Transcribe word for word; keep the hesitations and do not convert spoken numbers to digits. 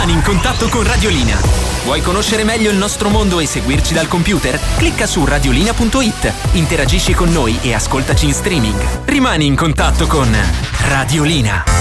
Rimani in contatto con Radiolina. Vuoi conoscere meglio il nostro mondo e seguirci dal computer? Clicca su radiolina punto it, interagisci con noi e ascoltaci in streaming. Rimani in contatto con Radiolina.